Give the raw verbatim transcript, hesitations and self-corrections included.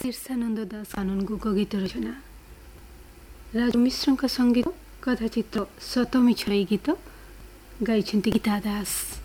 ईर्षानन्द दास कानुनको गीत रचना राजु मिश्रଙ୍କ ସଙ୍ଗୀତ कथाचिତ୍ର ସତମିଛଇ ଗୀତ ଗାଇଛନ୍ତି ଗୀତା ଦାସ।